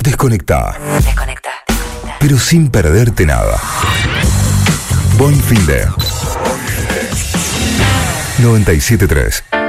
Desconectá. Desconecta. Pero sin perderte nada. Buen fin de 97.3.